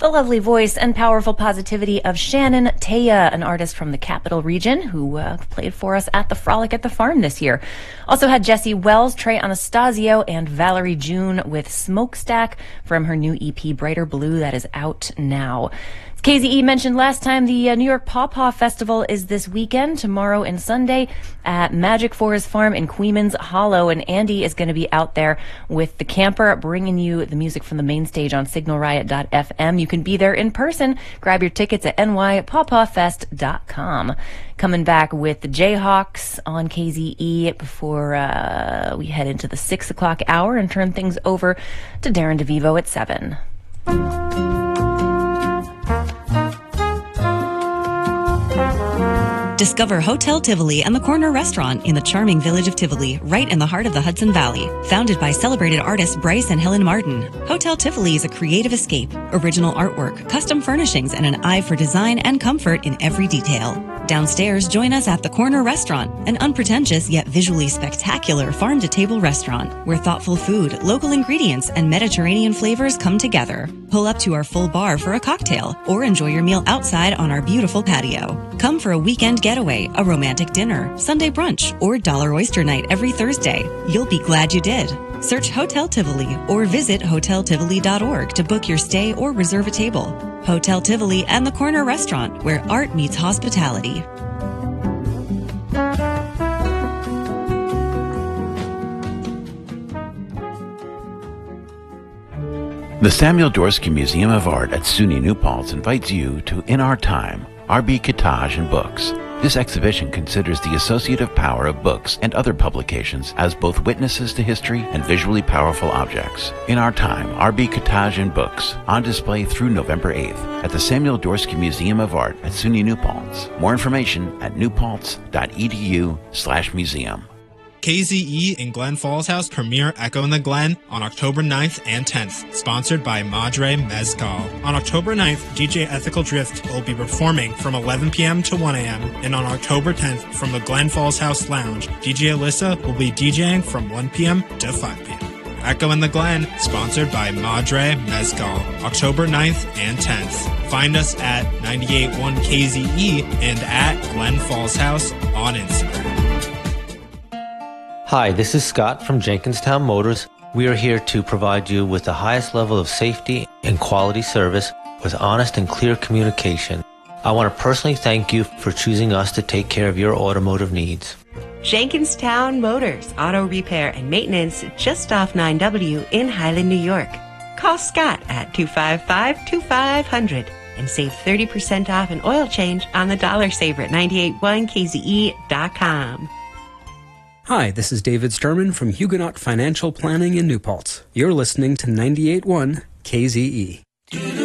The lovely voice and powerful positivity of Shannon Taya, an artist from the Capital Region who played for us at the Frolic at the Farm this year. Also had Jesse Wells, Trey Anastasio, and Valerie June with Smokestack from her new EP Brighter Blue that is out now. KZE mentioned last time the New York Paw Paw Festival is this weekend, tomorrow and Sunday, at Magic Forest Farm in Queens Hollow, and Andy is going to be out there with the camper bringing you the music from the main stage on signalriot.fm. You can be there in person. Grab your tickets at nypawpawfest.com. Coming back with the Jayhawks on KZE before we head into the 6 o'clock hour and turn things over to Darren DeVivo at 7. Discover Hotel Tivoli and the Corner Restaurant in the charming village of Tivoli, right in the heart of the Hudson Valley. Founded by celebrated artists Bryce and Helen Martin, Hotel Tivoli is a creative escape, original artwork, custom furnishings, and an eye for design and comfort in every detail. Downstairs, join us at the Corner Restaurant, an unpretentious yet visually spectacular farm-to-table restaurant where thoughtful food, local ingredients, and Mediterranean flavors come together. Pull up to our full bar for a cocktail or enjoy your meal outside on our beautiful patio. Come for a weekend getaway, a romantic dinner, Sunday brunch, or Dollar Oyster Night every Thursday. You'll be glad you did. Search Hotel Tivoli or visit hoteltivoli.org to book your stay or reserve a table. Hotel Tivoli and the Corner Restaurant, where art meets hospitality. The Samuel Dorsky Museum of Art at SUNY New Paltz invites you to In Our Time, Arbitrage and Books. This exhibition considers the associative power of books and other publications as both witnesses to history and visually powerful objects. In Our Time, Arbitrage and Books, on display through November 8th at the Samuel Dorsky Museum of Art at SUNY New Paltz. More information at newpaltz.edu/museum. KZE in Glen Falls House premiere Echo in the Glen on October 9th and 10th, sponsored by Madre Mezcal. On October 9th, DJ Ethical Drift will be performing from 11 p.m. to 1 a.m., and on October 10th, from the Glen Falls House Lounge, DJ Alyssa will be DJing from 1 p.m. to 5 p.m. Echo in the Glen, sponsored by Madre Mezcal, October 9th and 10th. Find us at 98.1 KZE and at Glen Falls House on Instagram. Hi, this is Scott from Jenkinstown Motors. We are here to provide you with the highest level of safety and quality service with honest and clear communication. I want to personally thank you for choosing us to take care of your automotive needs. Jenkinstown Motors, auto repair and maintenance just off 9W in Highland, New York. Call Scott at 255-2500 and save 30% off an oil change on the Dollar Saver at 981kze.com. Hi, this is David Sturman from Huguenot Financial Planning in New Paltz. You're listening to 98.1 KZE.